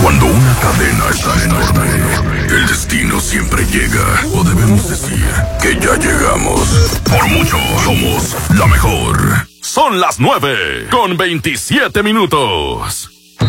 Cuando una cadena es tan enorme, el destino siempre llega. O debemos decir que ya llegamos. Por mucho, somos la mejor. Son las 9:27.